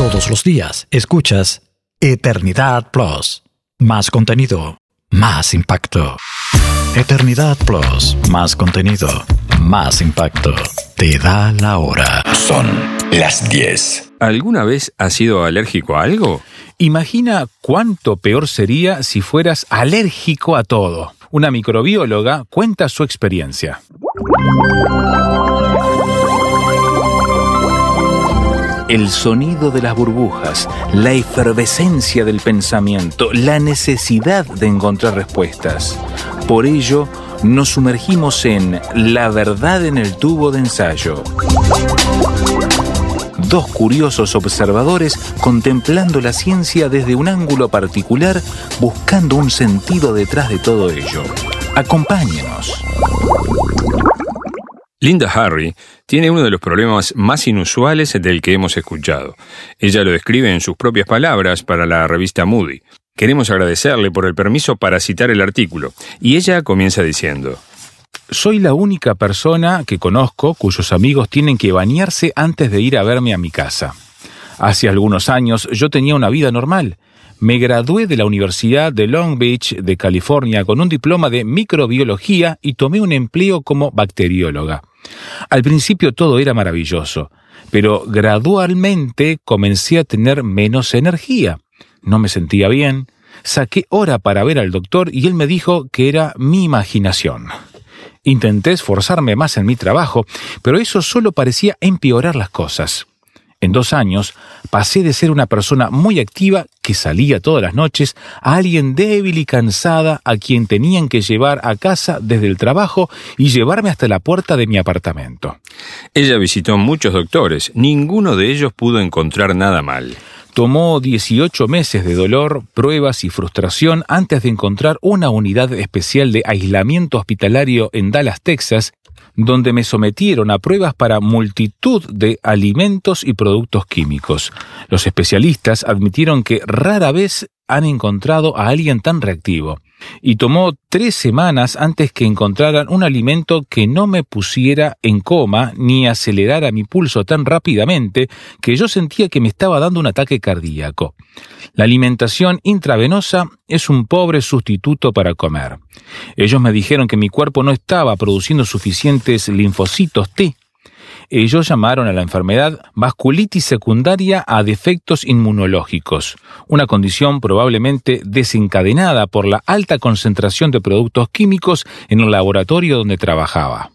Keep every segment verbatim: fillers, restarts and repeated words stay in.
Todos los días escuchas Eternidad Plus. Más contenido, más impacto. Eternidad Plus, más contenido, más impacto. Te da la hora. Son las diez. ¿Alguna vez has sido alérgico a algo? Imagina cuánto peor sería si fueras alérgico a todo. Una microbióloga cuenta su experiencia. El sonido de las burbujas, la efervescencia del pensamiento, la necesidad de encontrar respuestas. Por ello, nos sumergimos en La verdad en el tubo de ensayo. Dos curiosos observadores contemplando la ciencia desde un ángulo particular, buscando un sentido detrás de todo ello. Acompáñenos. Linda Harry tiene uno de los problemas más inusuales del que hemos escuchado. Ella lo describe en sus propias palabras para la revista Moody. Queremos agradecerle por el permiso para citar el artículo. Y ella comienza diciendo: Soy la única persona que conozco cuyos amigos tienen que bañarse antes de ir a verme a mi casa. Hace algunos años yo tenía una vida normal. Me gradué de la Universidad de Long Beach, de California, con un diploma de microbiología y tomé un empleo como bacterióloga. Al principio todo era maravilloso, pero gradualmente comencé a tener menos energía. No me sentía bien. Saqué hora para ver al doctor y él me dijo que era mi imaginación. Intenté esforzarme más en mi trabajo, pero eso solo parecía empeorar las cosas. En dos años, pasé de ser una persona muy activa, que salía todas las noches, a alguien débil y cansada a quien tenían que llevar a casa desde el trabajo y llevarme hasta la puerta de mi apartamento. Ella visitó muchos doctores. Ninguno de ellos pudo encontrar nada mal. Tomó dieciocho meses de dolor, pruebas y frustración antes de encontrar una unidad especial de aislamiento hospitalario en Dallas, Texas, donde me sometieron a pruebas para multitud de alimentos y productos químicos. Los especialistas admitieron que rara vez han encontrado a alguien tan reactivo. Y tomó tres semanas antes que encontraran un alimento que no me pusiera en coma ni acelerara mi pulso tan rápidamente que yo sentía que me estaba dando un ataque cardíaco. La alimentación intravenosa es un pobre sustituto para comer. Ellos me dijeron que mi cuerpo no estaba produciendo suficientes linfocitos T. Ellos llamaron a la enfermedad vasculitis secundaria a defectos inmunológicos, una condición probablemente desencadenada por la alta concentración de productos químicos en el laboratorio donde trabajaba.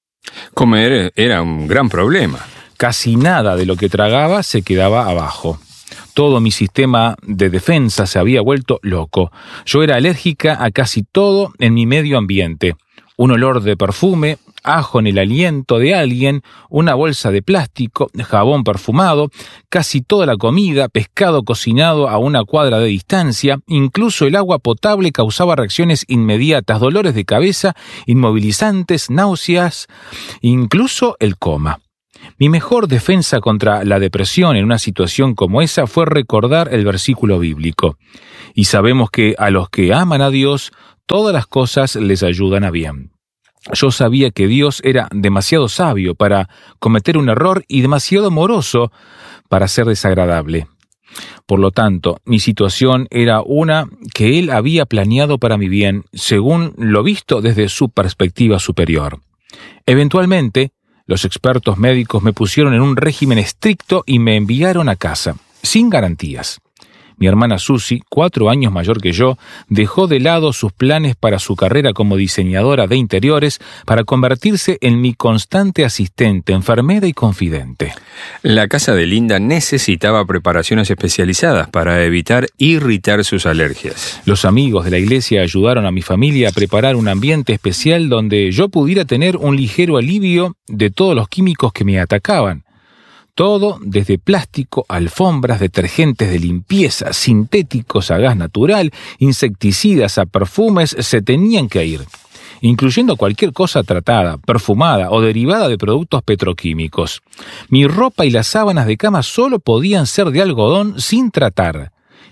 Comer era un gran problema. Casi nada de lo que tragaba se quedaba abajo. Todo mi sistema de defensa se había vuelto loco. Yo era alérgica a casi todo en mi medio ambiente. Un olor de perfume, ajo en el aliento de alguien, una bolsa de plástico, jabón perfumado, casi toda la comida, pescado cocinado a una cuadra de distancia, incluso el agua potable causaba reacciones inmediatas, dolores de cabeza, inmovilizantes, náuseas, incluso el coma. Mi mejor defensa contra la depresión en una situación como esa fue recordar el versículo bíblico. Y sabemos que a los que aman a Dios, todas las cosas les ayudan a bien. Yo sabía que Dios era demasiado sabio para cometer un error y demasiado amoroso para ser desagradable. Por lo tanto, mi situación era una que Él había planeado para mi bien, según lo visto desde su perspectiva superior. Eventualmente, los expertos médicos me pusieron en un régimen estricto y me enviaron a casa, sin garantías. Mi hermana Susie, cuatro años mayor que yo, dejó de lado sus planes para su carrera como diseñadora de interiores para convertirse en mi constante asistente, enfermera y confidente. La casa de Linda necesitaba preparaciones especializadas para evitar irritar sus alergias. Los amigos de la iglesia ayudaron a mi familia a preparar un ambiente especial donde yo pudiera tener un ligero alivio de todos los químicos que me atacaban. Todo, desde plástico, alfombras, detergentes de limpieza, sintéticos a gas natural, insecticidas a perfumes, se tenían que ir, incluyendo cualquier cosa tratada, perfumada o derivada de productos petroquímicos. Mi ropa y las sábanas de cama solo podían ser de algodón sin tratar.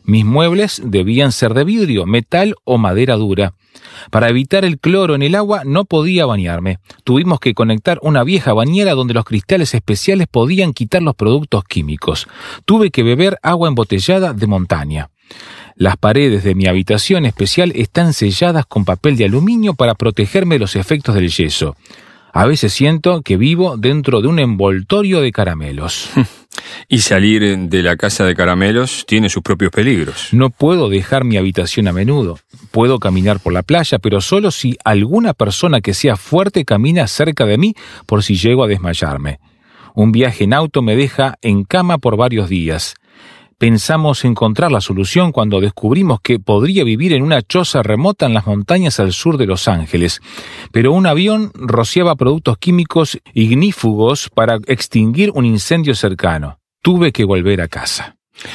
Mis muebles debían ser de vidrio, metal o madera dura. Para evitar el cloro en el agua no podía bañarme. Tuvimos que conectar una vieja bañera donde los cristales especiales podían quitar los productos químicos. Tuve que beber agua embotellada de montaña. Las paredes de mi habitación especial están selladas con papel de aluminio para protegerme de los efectos del yeso. A veces siento que vivo dentro de un envoltorio de caramelos. Y salir de la casa de caramelos tiene sus propios peligros. No puedo dejar mi habitación a menudo. Puedo caminar por la playa, pero solo si alguna persona que sea fuerte camina cerca de mí por si llego a desmayarme. Un viaje en auto me deja en cama por varios días. Pensamos encontrar la solución cuando descubrimos que podría vivir en una choza remota en las montañas al sur de Los Ángeles, pero un avión rociaba productos químicos ignífugos para extinguir un incendio cercano. Tuve que volver a casa.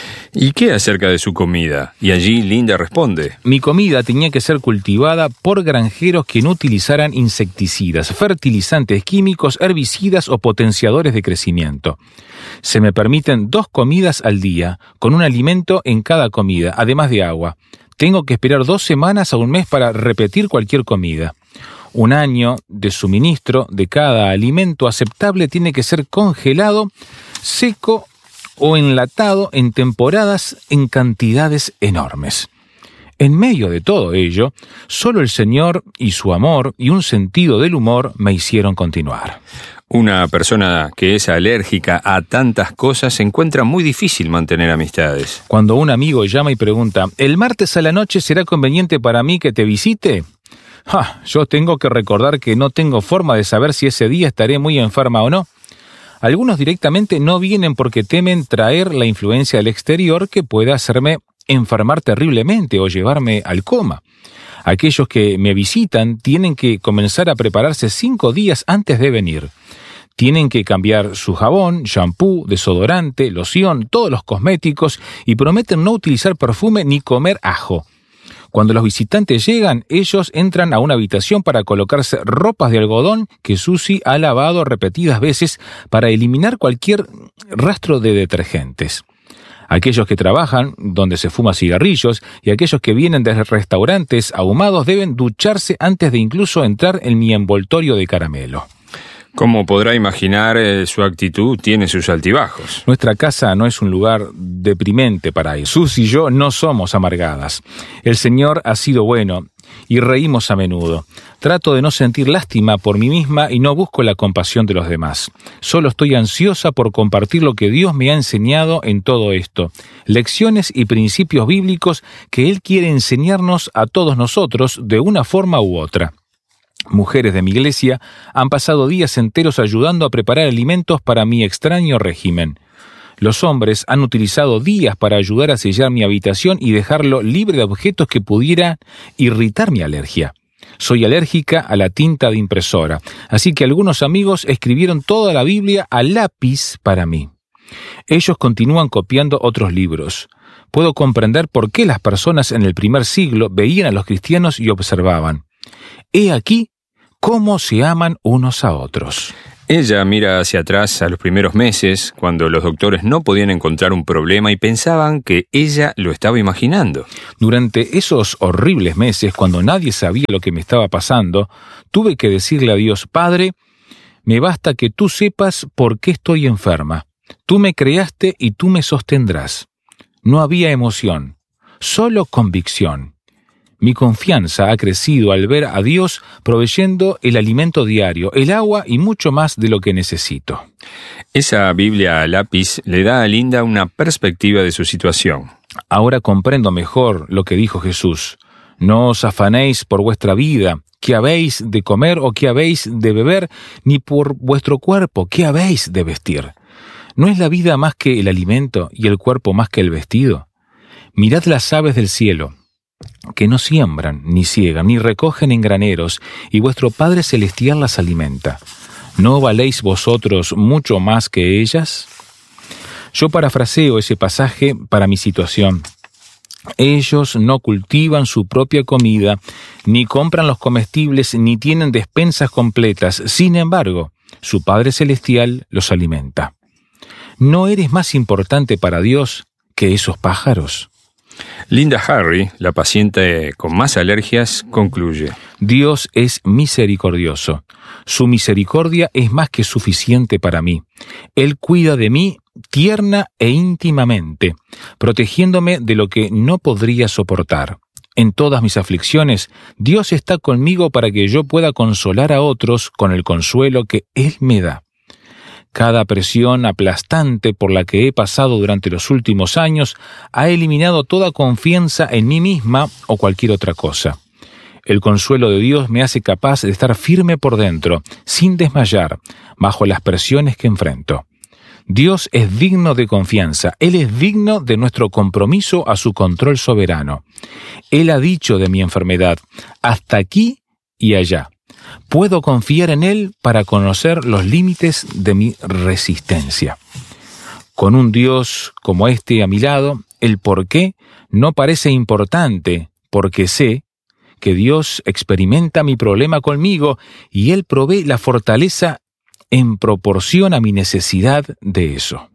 ¿Y qué acerca de su comida? Y allí Linda responde: Mi comida tenía que ser cultivada por granjeros que no utilizaran insecticidas, fertilizantes químicos, herbicidas o potenciadores de crecimiento. Se me permiten dos comidas al día, con un alimento en cada comida, además de agua. Tengo que esperar dos semanas a un mes para repetir cualquier comida. Un año de suministro de cada alimento aceptable tiene que ser congelado, seco o enlatado en temporadas en cantidades enormes. En medio de todo ello, solo el Señor y su amor y un sentido del humor me hicieron continuar. Una persona que es alérgica a tantas cosas se encuentra muy difícil mantener amistades. Cuando un amigo llama y pregunta, ¿el martes a la noche será conveniente para mí que te visite? Ah, yo tengo que recordar que no tengo forma de saber si ese día estaré muy enferma o no. Algunos directamente no vienen porque temen traer la influencia del exterior que pueda hacerme enfermar terriblemente o llevarme al coma. Aquellos que me visitan tienen que comenzar a prepararse cinco días antes de venir. Tienen que cambiar su jabón, shampoo, desodorante, loción, todos los cosméticos y prometen no utilizar perfume ni comer ajo. Cuando los visitantes llegan, ellos entran a una habitación para colocarse ropas de algodón que Susie ha lavado repetidas veces para eliminar cualquier rastro de detergentes. Aquellos que trabajan donde se fuma cigarrillos y aquellos que vienen de restaurantes ahumados deben ducharse antes de incluso entrar en mi envoltorio de caramelo. Como podrá imaginar, eh, su actitud tiene sus altibajos. Nuestra casa no es un lugar deprimente para eso. Susie y yo no somos amargadas. El Señor ha sido bueno y reímos a menudo. Trato de no sentir lástima por mí misma y no busco la compasión de los demás. Solo estoy ansiosa por compartir lo que Dios me ha enseñado en todo esto. Lecciones y principios bíblicos que Él quiere enseñarnos a todos nosotros de una forma u otra. Mujeres de mi iglesia han pasado días enteros ayudando a preparar alimentos para mi extraño régimen. Los hombres han utilizado días para ayudar a sellar mi habitación y dejarlo libre de objetos que pudieran irritar mi alergia. Soy alérgica a la tinta de impresora, así que algunos amigos escribieron toda la Biblia a lápiz para mí. Ellos continúan copiando otros libros. Puedo comprender por qué las personas en el primer siglo veían a los cristianos y observaban. He aquí cómo se aman unos a otros. Ella mira hacia atrás a los primeros meses, cuando los doctores no podían encontrar un problema y pensaban que ella lo estaba imaginando. Durante esos horribles meses, cuando nadie sabía lo que me estaba pasando, tuve que decirle a Dios, Padre, me basta que tú sepas por qué estoy enferma. Tú me creaste y tú me sostendrás. No había emoción, solo convicción. Mi confianza ha crecido al ver a Dios proveyendo el alimento diario, el agua y mucho más de lo que necesito. Esa Biblia a lápiz le da a Linda una perspectiva de su situación. Ahora comprendo mejor lo que dijo Jesús. No os afanéis por vuestra vida, qué habéis de comer o qué habéis de beber, ni por vuestro cuerpo, qué habéis de vestir. ¿No es la vida más que el alimento y el cuerpo más que el vestido? Mirad las aves del cielo, que no siembran, ni ciegan, ni recogen en graneros, y vuestro Padre Celestial las alimenta. ¿No valéis vosotros mucho más que ellas? Yo parafraseo ese pasaje para mi situación. Ellos no cultivan su propia comida, ni compran los comestibles, ni tienen despensas completas. Sin embargo, su Padre Celestial los alimenta. ¿No eres más importante para Dios que esos pájaros? Linda Harry, la paciente con más alergias, concluye: Dios es misericordioso. Su misericordia es más que suficiente para mí. Él cuida de mí tierna e íntimamente, protegiéndome de lo que no podría soportar. En todas mis aflicciones, Dios está conmigo para que yo pueda consolar a otros con el consuelo que Él me da. Cada presión aplastante por la que he pasado durante los últimos años ha eliminado toda confianza en mí misma o cualquier otra cosa. El consuelo de Dios me hace capaz de estar firme por dentro, sin desmayar, bajo las presiones que enfrento. Dios es digno de confianza. Él es digno de nuestro compromiso a su control soberano. Él ha dicho de mi enfermedad: hasta aquí y allá. Puedo confiar en Él para conocer los límites de mi resistencia. Con un Dios como este a mi lado, el por qué no parece importante, porque sé que Dios experimenta mi problema conmigo y Él provee la fortaleza en proporción a mi necesidad de eso.